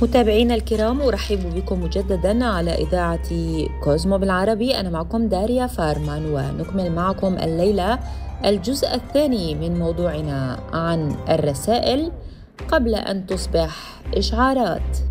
متابعينا الكرام، أرحب بكم مجددا على إذاعة كوزمو بالعربي. أنا معكم داريا فارمان، ونكمل معكم الليلة الجزء الثاني من موضوعنا عن الرسائل قبل أن تصبح إشعارات.